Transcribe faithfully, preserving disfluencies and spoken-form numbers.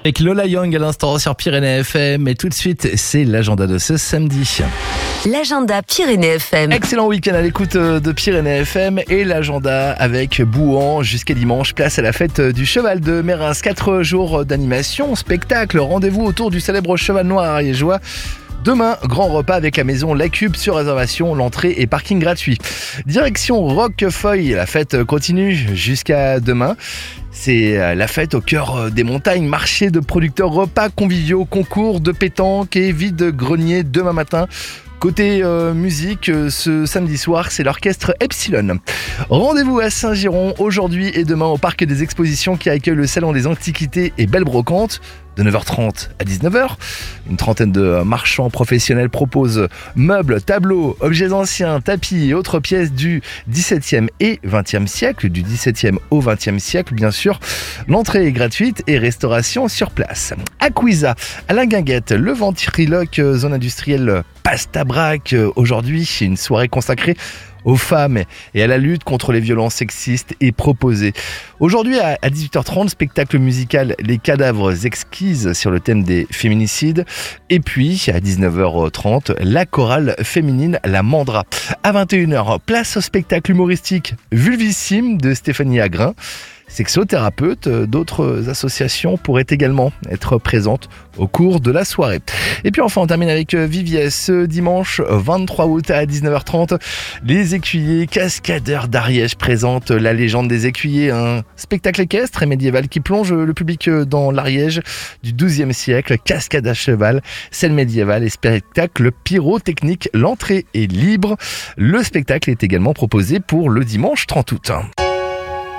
Avec Lola Young à l'instant sur Pyrénées F M. Et tout de suite, c'est l'agenda de ce samedi. L'agenda Pyrénées F M. Excellent week-end à l'écoute de Pyrénées F M et l'agenda avec Bouan jusqu'à dimanche. Place à la fête du cheval de Mérins. Quatre jours d'animation, spectacle, rendez-vous autour du célèbre cheval noir ariégeois. Demain, grand repas avec la maison La Cube sur réservation, l'entrée et parking gratuit. Direction Roquefeuille, la fête continue jusqu'à demain. C'est la fête au cœur des montagnes, marché de producteurs, repas conviviaux, concours de pétanque et vide-grenier demain matin. Côté euh, musique, euh, ce samedi soir, c'est l'orchestre Epsilon. Rendez-vous à Saint-Giron aujourd'hui et demain au parc des expositions qui accueille le salon des antiquités et belles brocantes. De neuf heures trente à dix-neuf heures, une trentaine de marchands professionnels proposent meubles, tableaux, objets anciens, tapis et autres pièces du dix-septième et vingtième siècle, du dix-septième au vingtième siècle bien sûr. L'entrée est gratuite et restauration sur place. À Couiza, à la Guinguette, le ventriloque zone industrielle Pasta Brac. Aujourd'hui, une soirée consacrée aux femmes et à la lutte contre les violences sexistes est proposée. Aujourd'hui à dix-huit heures trente, spectacle musical Les Cadavres Exquises sur le thème des féminicides. Et puis à dix-neuf heures trente, la chorale féminine La Mandra. À vingt et une heures, place au spectacle humoristique Vulvissime de Stéphanie Agrin. Sexothérapeute, d'autres associations pourraient également être présentes au cours de la soirée. Et puis enfin, on termine avec Viviès. Ce dimanche vingt-trois août à dix-neuf heures trente, les écuyers cascadeurs d'Ariège présentent La Légende des écuyers, un spectacle équestre et médiéval qui plonge le public dans l'Ariège du douzième siècle. Cascade à cheval, scène médiévale et spectacle pyrotechnique. L'entrée est libre. Le spectacle est également proposé pour le dimanche trente août.